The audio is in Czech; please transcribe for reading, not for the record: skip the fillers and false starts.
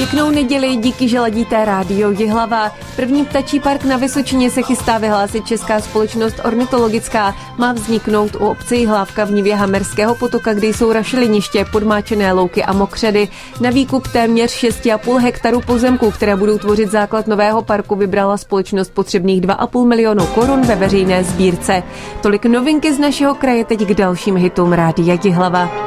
Pěknou neděli, díky, že ladíte rádio Jihlava. První ptačí park na Vysočině se chystá vyhlásit česká společnost ornitologická. Má vzniknout u obce Jihlávka v nivě Hamerského potoka, kde jsou rašeliniště, podmáčené louky a mokřady. Na výkup téměř 6,5 hektaru pozemků, které budou tvořit základ nového parku, vybrala společnost potřebných 2,5 milionu korun ve veřejné sbírce. Tolik novinky z našeho kraje, teď k dalším hitům rádia Jihlava.